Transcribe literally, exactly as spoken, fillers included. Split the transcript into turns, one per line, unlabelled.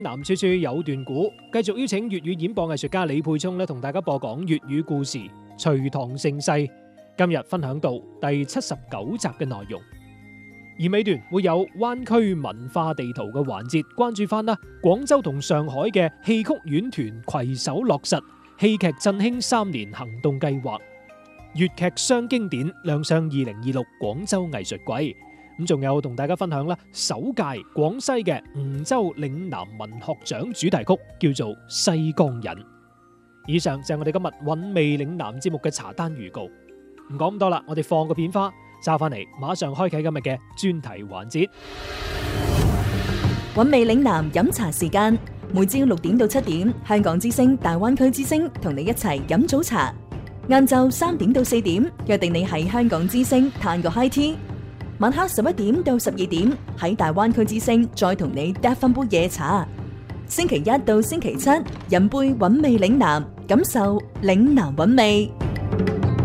南處處有段古，繼續邀請粵語演播藝術家李沛聰咧，同大家播講粵語故事《隋唐盛世》。今日分享到第七十九集嘅內容，而尾段會有灣區文化地圖嘅環節，關注翻啦廣州同上海嘅戲曲院團攜手落實戲劇振興三年行動計劃，粵劇雙經典亮相二零二六廣州藝術季。咁仲有同大家分享啦，首屆廣西嘅梧州嶺南文學獎主題曲叫做《西江引》。以上就係我哋今日韻味嶺南節目嘅茶單預告。唔講咁多啦，我哋放個片花，揸翻嚟，馬上開啟今日嘅專題環節。
韻味嶺南飲茶時間，每朝六點到七點，香港之聲、大灣區之聲同你一齊飲早茶。晏晝三點到四點，約定你喺香港之聲嘆個 high tea。晚黑十一點到十二點，喺大灣區之聲再同你嗒翻杯夜茶。星期一到星期七，飲杯韻味嶺南，感受嶺南韻味。